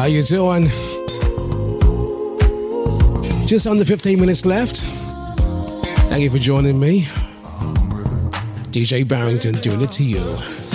you doing? Just under 15 minutes left. Thank you for joining me. DJ Barrington doing it to you.